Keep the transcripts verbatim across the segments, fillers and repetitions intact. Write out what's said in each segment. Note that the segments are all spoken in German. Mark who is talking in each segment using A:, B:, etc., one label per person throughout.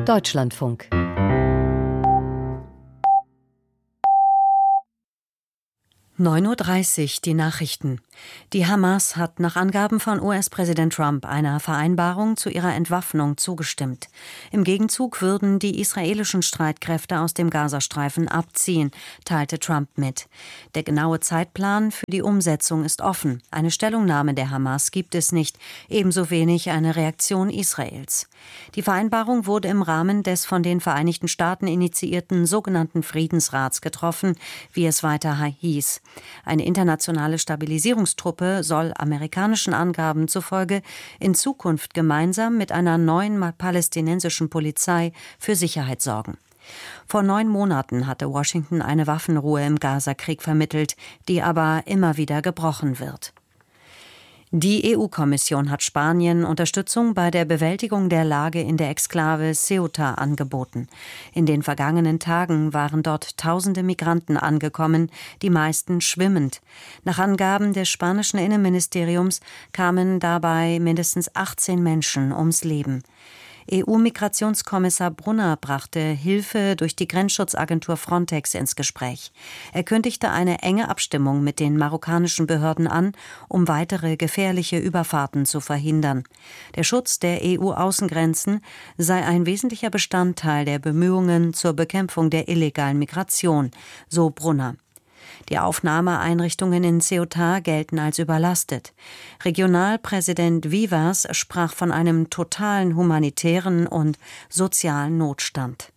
A: Deutschlandfunk. neun Uhr dreißig, die Nachrichten. Die Hamas hat nach Angaben von U S-Präsident Trump einer Vereinbarung zu ihrer Entwaffnung zugestimmt. Im Gegenzug würden die israelischen Streitkräfte aus dem Gazastreifen abziehen, teilte Trump mit. Der genaue Zeitplan für die Umsetzung ist offen. Eine Stellungnahme der Hamas gibt es nicht, ebenso wenig eine Reaktion Israels. Die Vereinbarung wurde im Rahmen des von den Vereinigten Staaten initiierten sogenannten Friedensrats getroffen, wie es weiter hieß. Eine internationale Stabilisierungstruppe soll amerikanischen Angaben zufolge in Zukunft gemeinsam mit einer neuen palästinensischen Polizei für Sicherheit sorgen. Vor neun Monaten hatte Washington eine Waffenruhe im Gazakrieg vermittelt, die aber immer wieder gebrochen wird. Die E U-Kommission hat Spanien Unterstützung bei der Bewältigung der Lage in der Exklave Ceuta angeboten. In den vergangenen Tagen waren dort tausende Migranten angekommen, die meisten schwimmend. Nach Angaben des spanischen Innenministeriums kamen dabei mindestens achtzehn Menschen ums Leben. E U-Migrationskommissar Brunner brachte Hilfe durch die Grenzschutzagentur Frontex ins Gespräch. Er kündigte eine enge Abstimmung mit den marokkanischen Behörden an, um weitere gefährliche Überfahrten zu verhindern. Der Schutz der E U-Außengrenzen sei ein wesentlicher Bestandteil der Bemühungen zur Bekämpfung der illegalen Migration, so Brunner. Die Aufnahmeeinrichtungen in Ceuta gelten als überlastet. Regionalpräsident Vivas sprach von einem totalen humanitären und sozialen Notstand.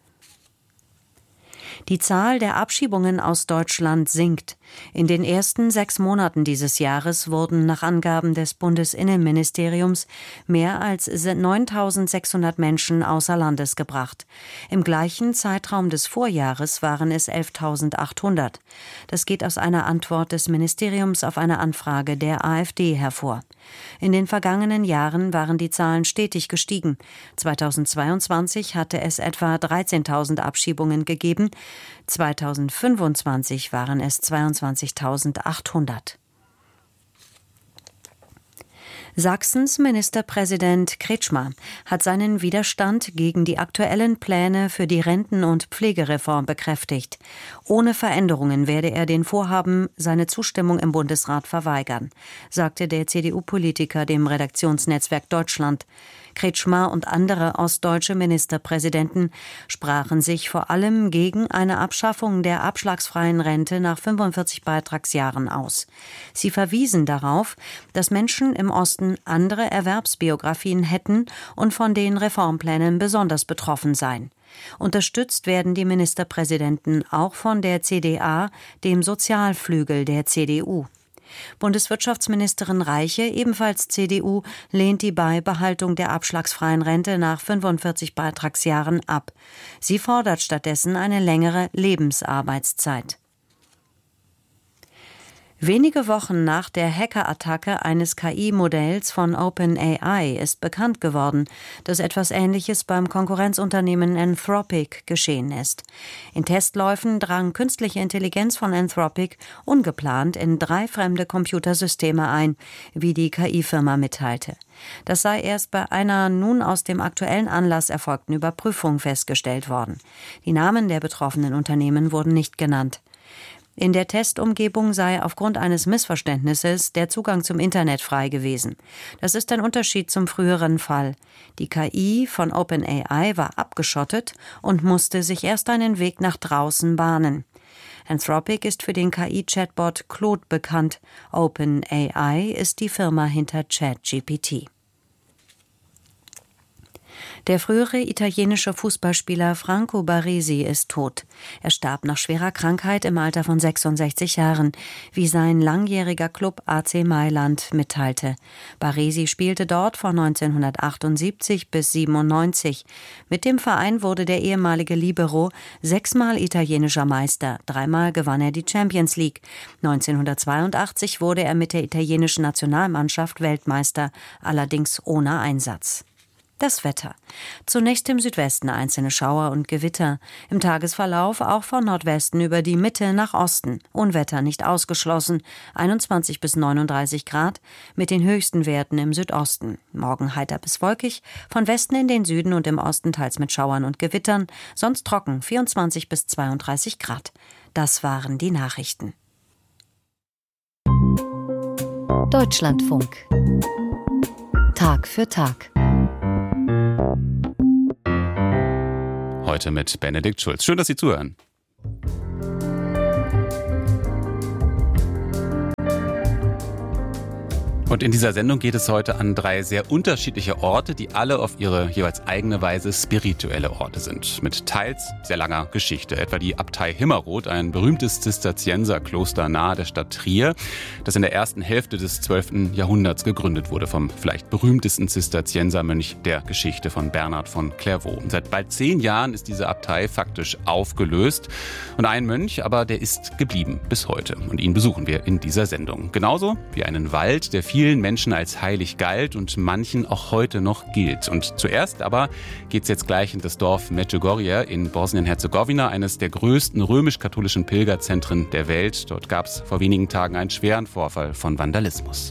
A: Die Zahl der Abschiebungen aus Deutschland sinkt. In den ersten sechs Monaten dieses Jahres wurden nach Angaben des Bundesinnenministeriums mehr als neuntausendsechshundert Menschen außer Landes gebracht. Im gleichen Zeitraum des Vorjahres waren es elftausendachthundert. Das geht aus einer Antwort des Ministeriums auf eine Anfrage der AfD hervor. In den vergangenen Jahren waren die Zahlen stetig gestiegen. zweitausendzweiundzwanzig hatte es etwa dreizehntausend Abschiebungen gegeben. zweitausendfünfundzwanzig waren es zweiundzwanzigtausendachthundert. Sachsens Ministerpräsident Kretschmer hat seinen Widerstand gegen die aktuellen Pläne für die Renten- und Pflegereform bekräftigt. Ohne Veränderungen werde er den Vorhaben seine Zustimmung im Bundesrat verweigern, sagte der C D U-Politiker dem Redaktionsnetzwerk Deutschland. Kretschmer und andere ostdeutsche Ministerpräsidenten sprachen sich vor allem gegen eine Abschaffung der abschlagsfreien Rente nach fünfundvierzig Beitragsjahren aus. Sie verwiesen darauf, dass Menschen im Osten andere Erwerbsbiografien hätten und von den Reformplänen besonders betroffen seien. Unterstützt werden die Ministerpräsidenten auch von der C D A, dem Sozialflügel der C D U. Bundeswirtschaftsministerin Reiche, ebenfalls C D U, lehnt die Beibehaltung der abschlagsfreien Rente nach fünfundvierzig Beitragsjahren ab. Sie fordert stattdessen eine längere Lebensarbeitszeit. Wenige Wochen nach der Hackerattacke eines K I-Modells von OpenAI ist bekannt geworden, dass etwas Ähnliches beim Konkurrenzunternehmen Anthropic geschehen ist. In Testläufen drang künstliche Intelligenz von Anthropic ungeplant in drei fremde Computersysteme ein, wie die K I-Firma mitteilte. Das sei erst bei einer nun aus dem aktuellen Anlass erfolgten Überprüfung festgestellt worden. Die Namen der betroffenen Unternehmen wurden nicht genannt. In der Testumgebung sei aufgrund eines Missverständnisses der Zugang zum Internet frei gewesen. Das ist ein Unterschied zum früheren Fall. Die K I von OpenAI war abgeschottet und musste sich erst einen Weg nach draußen bahnen. Anthropic ist für den K I-Chatbot Claude bekannt. OpenAI ist die Firma hinter ChatGPT. Der frühere italienische Fußballspieler Franco Baresi ist tot. Er starb nach schwerer Krankheit im Alter von sechsundsechzig Jahren, wie sein langjähriger Club A C Mailand mitteilte. Baresi spielte dort von neunzehnhundertachtundsiebzig bis siebenundneunzig. Mit dem Verein wurde der ehemalige Libero sechsmal italienischer Meister. Dreimal gewann er die Champions League. neunzehnhundertzweiundachtzig wurde er mit der italienischen Nationalmannschaft Weltmeister, allerdings ohne Einsatz. Das Wetter. Zunächst im Südwesten einzelne Schauer und Gewitter. Im Tagesverlauf auch von Nordwesten über die Mitte nach Osten. Unwetter nicht ausgeschlossen. einundzwanzig bis neununddreißig Grad mit den höchsten Werten im Südosten. Morgen heiter bis wolkig. Von Westen in den Süden und im Osten teils mit Schauern und Gewittern. Sonst trocken. vierundzwanzig bis zweiunddreißig Grad. Das waren die Nachrichten.
B: Deutschlandfunk. Tag für Tag.
C: Heute mit Benedikt Schulz. Schön, dass Sie zuhören. Und in dieser Sendung geht es heute an drei sehr unterschiedliche Orte, die alle auf ihre jeweils eigene Weise spirituelle Orte sind. Mit teils sehr langer Geschichte. Etwa die Abtei Himmerod, ein berühmtes Zisterzienserkloster nahe der Stadt Trier, das in der ersten Hälfte des zwölften Jahrhunderts gegründet wurde vom vielleicht berühmtesten Zisterziensermönch der Geschichte, von Bernhard von Clairvaux. Seit bald zehn Jahren ist diese Abtei faktisch aufgelöst. Und ein Mönch, aber der ist geblieben bis heute. Und ihn besuchen wir in dieser Sendung. Genauso wie einen Wald, der vielen Menschen als heilig galt und manchen auch heute noch gilt. Und zuerst aber geht's jetzt gleich in das Dorf Medjugorje in Bosnien-Herzegowina, eines der größten römisch-katholischen Pilgerzentren der Welt. Dort gab's vor wenigen Tagen einen schweren Vorfall von Vandalismus.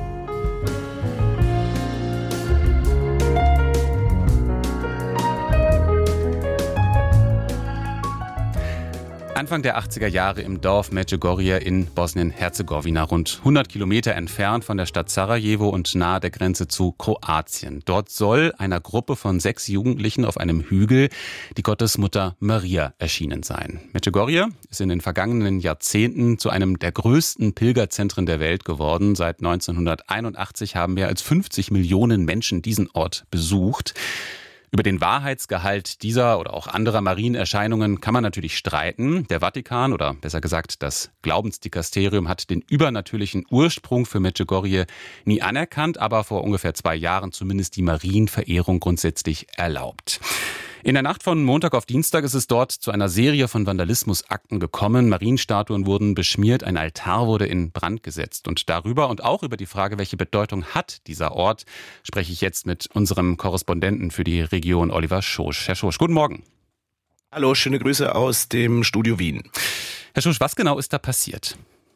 C: Anfang der achtziger Jahre im Dorf Medjugorje in Bosnien-Herzegowina, rund hundert Kilometer entfernt von der Stadt Sarajevo und nahe der Grenze zu Kroatien. Dort soll einer Gruppe von sechs Jugendlichen auf einem Hügel die Gottesmutter Maria erschienen sein. Medjugorje ist in den vergangenen Jahrzehnten zu einem der größten Pilgerzentren der Welt geworden. Seit neunzehnhunderteinundachtzig haben mehr als fünfzig Millionen Menschen diesen Ort besucht. Über den Wahrheitsgehalt dieser oder auch anderer Marienerscheinungen kann man natürlich streiten. Der Vatikan, oder besser gesagt das Glaubensdikasterium, hat den übernatürlichen Ursprung für Medjugorje nie anerkannt, aber vor ungefähr zwei Jahren zumindest die Marienverehrung grundsätzlich erlaubt. In der Nacht von Montag auf Dienstag ist es dort zu einer Serie von Vandalismusakten gekommen. Marienstatuen wurden beschmiert, ein Altar wurde in Brand gesetzt. Und darüber und auch über die Frage, welche Bedeutung hat dieser Ort, spreche ich jetzt mit unserem Korrespondenten für die Region, Oliver Schosch. Herr Schosch, guten Morgen.
D: Hallo, schöne Grüße aus dem Studio Wien.
C: Herr Schosch, was genau ist da passiert?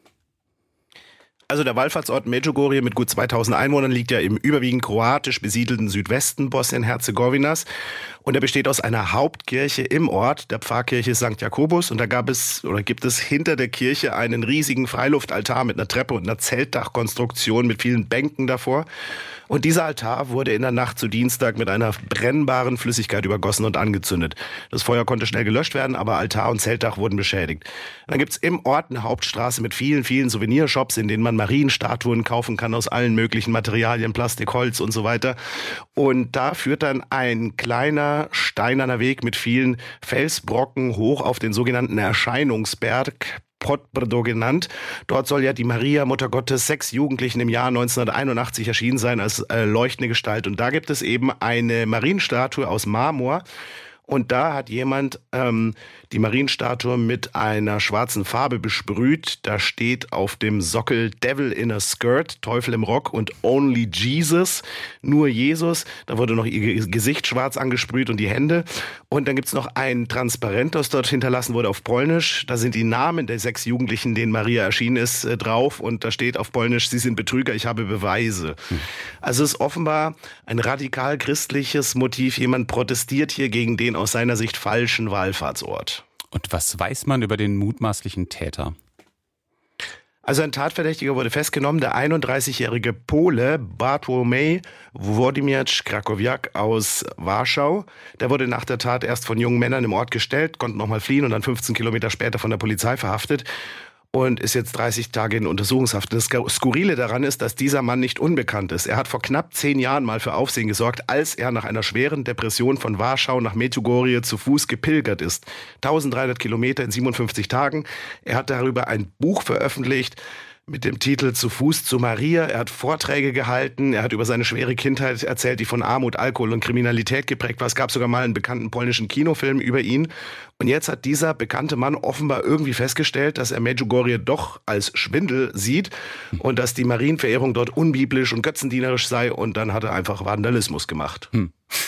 D: Also der Wallfahrtsort Medjugorje mit gut zweitausend Einwohnern liegt ja im überwiegend kroatisch besiedelten Südwesten Bosnien-Herzegowinas. Und er besteht aus einer Hauptkirche im Ort, der Pfarrkirche Sankt Jakobus. Und da gab es oder gibt es hinter der Kirche einen riesigen Freiluftaltar mit einer Treppe und einer Zeltdachkonstruktion mit vielen Bänken davor. Und dieser Altar wurde in der Nacht zu Dienstag mit einer brennbaren Flüssigkeit übergossen und angezündet. Das Feuer konnte schnell gelöscht werden, aber Altar und Zeltdach wurden beschädigt. Dann gibt's im Ort eine Hauptstraße mit vielen, vielen Souvenirshops, in denen man Marienstatuen kaufen kann aus allen möglichen Materialien, Plastik, Holz und so weiter. Und da führt dann ein kleiner steinerner Weg mit vielen Felsbrocken hoch auf den sogenannten Erscheinungsberg, Potbrdo genannt. Dort soll ja die Maria, Mutter Gottes, sechs Jugendlichen im Jahr neunzehnhunderteinundachtzig erschienen sein als äh, leuchtende Gestalt. Und da gibt es eben eine Marienstatue aus Marmor. Und da hat jemand ähm, die Marienstatue mit einer schwarzen Farbe besprüht. Da steht auf dem Sockel Devil in a Skirt, Teufel im Rock und Only Jesus, nur Jesus. Da wurde noch ihr Gesicht schwarz angesprüht und die Hände. Und dann gibt's noch ein Transparent, das dort hinterlassen wurde auf Polnisch. Da sind die Namen der sechs Jugendlichen, denen Maria erschienen ist, äh, drauf. Und da steht auf Polnisch, sie sind Betrüger, ich habe Beweise. Hm. Also es ist offenbar ein radikal christliches Motiv. Jemand protestiert hier gegen den aus seiner Sicht falschen Wallfahrtsort.
C: Und was weiß man über den mutmaßlichen Täter?
D: Also ein Tatverdächtiger wurde festgenommen, der einunddreißigjährige Pole Bartłomiej Włodzimierz Krakowiak aus Warschau. Der wurde nach der Tat erst von jungen Männern im Ort gestellt, konnte nochmal fliehen und dann fünfzehn Kilometer später von der Polizei verhaftet. Und ist jetzt dreißig Tage in Untersuchungshaft. Das Skurrile daran ist, dass dieser Mann nicht unbekannt ist. Er hat vor knapp zehn Jahren mal für Aufsehen gesorgt, als er nach einer schweren Depression von Warschau nach Medjugorje zu Fuß gepilgert ist. dreizehnhundert Kilometer in siebenundfünfzig Tagen. Er hat darüber ein Buch veröffentlicht mit dem Titel Zu Fuß zu Maria. Er hat Vorträge gehalten, er hat über seine schwere Kindheit erzählt, die von Armut, Alkohol und Kriminalität geprägt war. Es gab sogar mal einen bekannten polnischen Kinofilm über ihn. Und jetzt hat dieser bekannte Mann offenbar irgendwie festgestellt, dass er Medjugorje doch als Schwindel sieht und dass die Marienverehrung dort unbiblisch und götzendienerisch sei. Und dann hat er einfach Vandalismus gemacht.
C: Hm.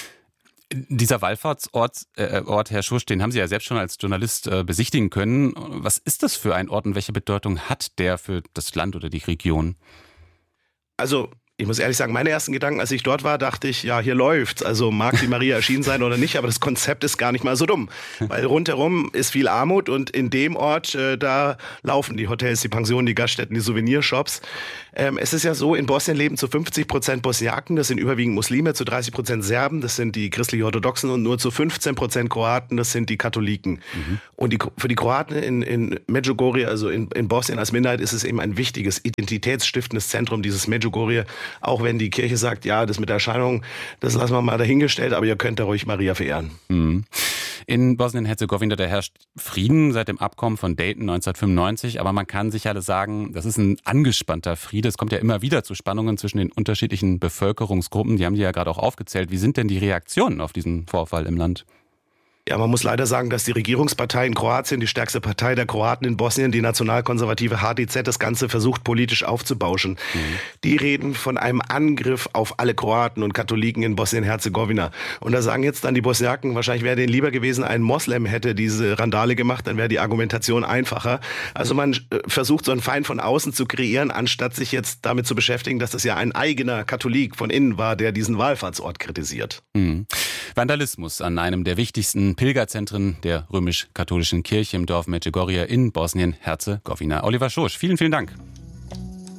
C: Dieser Wallfahrtsort, äh, Ort, Herr Schusch, den haben Sie ja selbst schon als Journalist äh, besichtigen können. Was ist das für ein Ort und welche Bedeutung hat der für das Land oder die Region?
D: Also ich muss ehrlich sagen, meine ersten Gedanken, als ich dort war, dachte ich, ja, hier läuft's. Also mag die Maria erschienen sein oder nicht, aber das Konzept ist gar nicht mal so dumm. Weil rundherum ist viel Armut und in dem Ort, äh, da laufen die Hotels, die Pensionen, die Gaststätten, die Souvenirshops. Ähm, es ist ja so, in Bosnien leben zu fünfzig Prozent Bosniaken, das sind überwiegend Muslime, zu dreißig Prozent Serben, das sind die christlich-orthodoxen und nur zu fünfzehn Prozent Kroaten, das sind die Katholiken. Mhm. Und die, für die Kroaten in, in Medjugorje, also in, in Bosnien als Minderheit, ist es eben ein wichtiges, identitätsstiftendes Zentrum, dieses Medjugorje. Auch wenn die Kirche sagt, ja, das mit der Erscheinung, das lassen wir mal dahingestellt, aber ihr könnt da ruhig Maria verehren.
C: Mhm. In Bosnien-Herzegowina, da herrscht Frieden seit dem Abkommen von Dayton neunzehnhundertfünfundneunzig, aber man kann sicher sagen, das ist ein angespannter Friede. Es kommt ja immer wieder zu Spannungen zwischen den unterschiedlichen Bevölkerungsgruppen. Die haben die ja gerade auch aufgezählt. Wie sind denn die Reaktionen auf diesen Vorfall im Land?
D: Ja, man muss leider sagen, dass die Regierungspartei in Kroatien, die stärkste Partei der Kroaten in Bosnien, die nationalkonservative H D Z, das Ganze versucht politisch aufzubauschen. Mhm. Die reden von einem Angriff auf alle Kroaten und Katholiken in Bosnien-Herzegowina. Und da sagen jetzt dann die Bosniaken, wahrscheinlich wäre denen lieber gewesen, ein Moslem hätte diese Randale gemacht, dann wäre die Argumentation einfacher. Also man versucht so einen Feind von außen zu kreieren, anstatt sich jetzt damit zu beschäftigen, dass das ja ein eigener Katholik von innen war, der diesen Wallfahrtsort kritisiert.
C: Mhm. Vandalismus an einem der wichtigsten Pilgerzentren der römisch-katholischen Kirche im Dorf Medjugorje in Bosnien-Herzegowina. Oliver Schosch, vielen, vielen Dank.